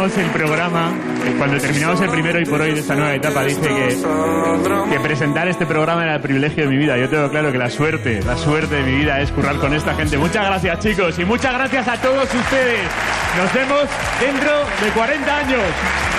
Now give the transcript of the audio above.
el programa, cuando terminamos el primero y por hoy de esta nueva etapa, dije que presentar este programa era el privilegio de mi vida. Yo tengo claro que la suerte de mi vida es currar con esta gente. Muchas gracias, chicos, y muchas gracias a todos ustedes. Nos vemos dentro de 40 años.